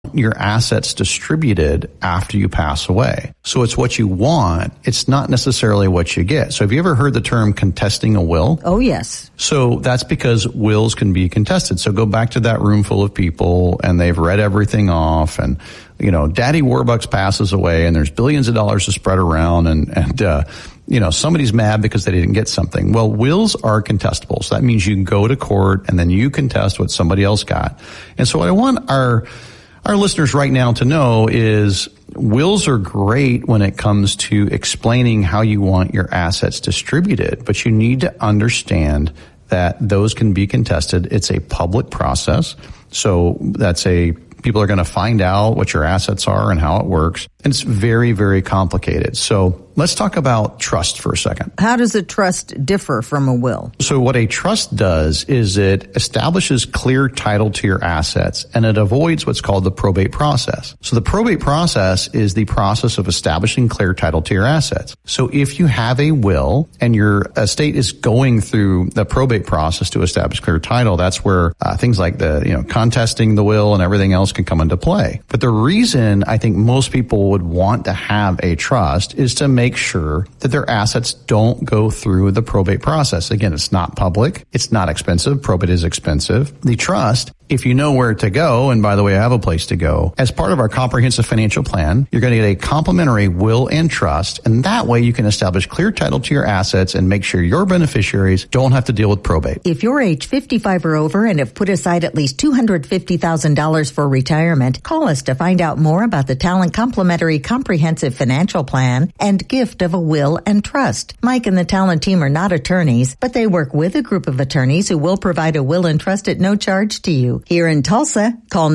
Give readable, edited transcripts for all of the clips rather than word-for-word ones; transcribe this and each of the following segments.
your assets distributed after you pass away. So it's what you want. It's not necessarily what you get. So have you ever heard the term contesting a will? Oh, yes. So that's because wills can be contested. So go back to that room full of people and they've read everything off and, you know, Daddy Warbucks passes away and there's billions of dollars to spread around and you know, somebody's mad because they didn't get something. Well, wills are contestable. So that means you can go to court and then you contest what somebody else got. And so what I want our listeners right now to know is wills are great when it comes to explaining how you want your assets distributed, but you need to understand that those can be contested. It's a public process. So people are going to find out what your assets are and how it works. And it's very, very complicated. So let's talk about trust for a second. How does a trust differ from a will? So what a trust does is it establishes clear title to your assets and it avoids what's called the probate process. So the probate process is the process of establishing clear title to your assets. So if you have a will and your estate is going through the probate process to establish clear title, that's where things like contesting the will and everything else can come into play. But the reason I think most people would want to have a trust is to make sure that their assets don't go through the probate process. Again, it's not public. It's not expensive. Probate is expensive. The trust, if you know where to go, and by the way, I have a place to go, as part of our comprehensive financial plan, you're going to get a complimentary will and trust, and that way you can establish clear title to your assets and make sure your beneficiaries don't have to deal with probate. If you're age 55 or over and have put aside at least $250,000 for retirement, call us to find out more about the Talent Complimentary Comprehensive Financial Plan and gift of a will and trust. Mike and the Talent team are not attorneys, but they work with a group of attorneys who will provide a will and trust at no charge to you. Here in Tulsa, call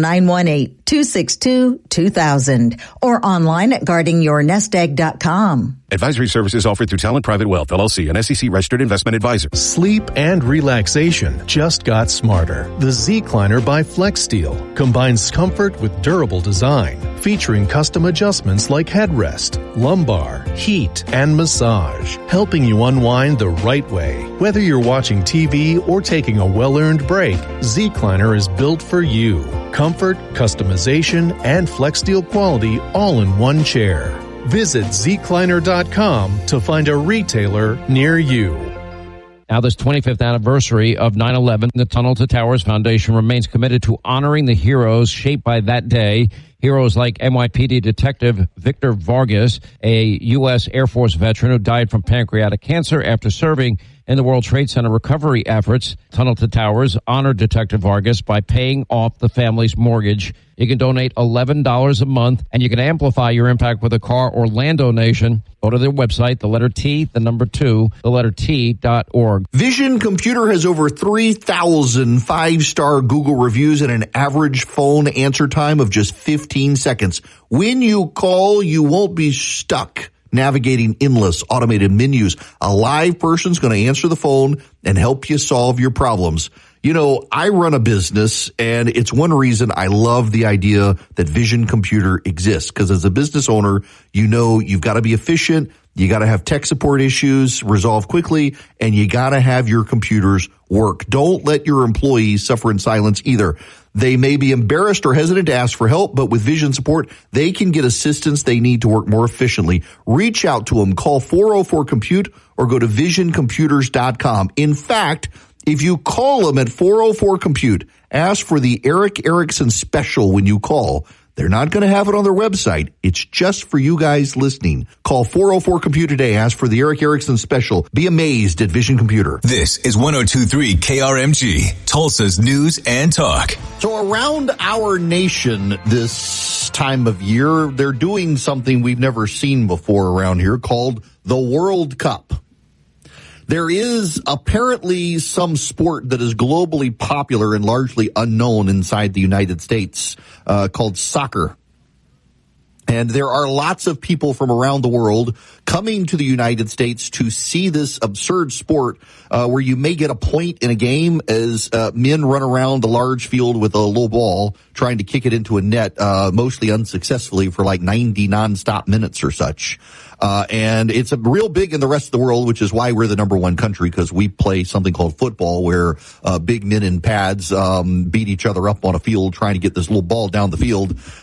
918-262-2000 or online at guardingyournestegg.com. Advisory services offered through Talent Private Wealth, LLC, an SEC-registered investment advisor. Sleep and relaxation just got smarter. The Zecliner by FlexSteel combines comfort with durable design, featuring custom adjustments like headrest, lumbar, heat, and massage, helping you unwind the right way. Whether you're watching TV or taking a well-earned break, Zecliner is built for you. Comfort, customization, and FlexSteel quality all in one chair. Visit Zecliner.com to find a retailer near you. Now, this 25th anniversary of 9/11, the Tunnel to Towers Foundation remains committed to honoring the heroes shaped by that day. Heroes like NYPD Detective Victor Vargas, a U.S. Air Force veteran who died from pancreatic cancer after serving in the World Trade Center recovery efforts. Tunnel to Towers honored Detective Vargas by paying off the family's mortgage. You can donate $11 a month, and you can amplify your impact with a car or land donation. Go to their website, the letter T, the number 2, the letter T.org. Vision Computer has over 3,000 five-star Google reviews and an average phone answer time of just 15 seconds. When you call, you won't be stuck navigating endless automated menus. A live person's going to answer the phone and help you solve your problems. You know, I run a business, and it's one reason I love the idea that Vision Computer exists. Because as a business owner, you know you've got to be efficient, you got to have tech support issues resolved quickly, and you got to have your computers work. Don't let your employees suffer in silence either. They may be embarrassed or hesitant to ask for help, but with Vision support, they can get assistance they need to work more efficiently. Reach out to them. Call 404-COMPUTE or go to visioncomputers.com. In fact, if you call them at 404-COMPUTE, ask for the Eric Erickson special when you call. They're not going to have it on their website. It's just for you guys listening. Call 404-COMPUTE today. Ask for the Eric Erickson special. Be amazed at Vision Computer. This is 102.3 KRMG, Tulsa's News and Talk. So around our nation this time of year, they're doing something we've never seen before around here called the World Cup. There is apparently some sport that is globally popular and largely unknown inside the United States called soccer. And there are lots of people from around the world coming to the United States to see this absurd sport where you may get a point in a game as men run around a large field with a low ball trying to kick it into a net, mostly unsuccessfully for like 90 nonstop minutes or such. And it's a real big in the rest of the world, which is why we're the number one country, because we play something called football where big men in pads beat each other up on a field trying to get this little ball down the field.